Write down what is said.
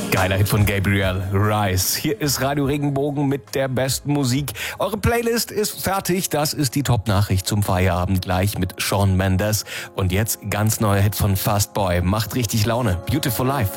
Geiler Hit von Gabriel, Rise. Hier ist Radio Regenbogen mit der besten Musik. Eure Playlist ist fertig. Das ist die Top-Nachricht zum Feierabend gleich mit Shawn Mendes. Und jetzt ganz neuer Hit von Fast Boy. Macht richtig Laune. Beautiful Life.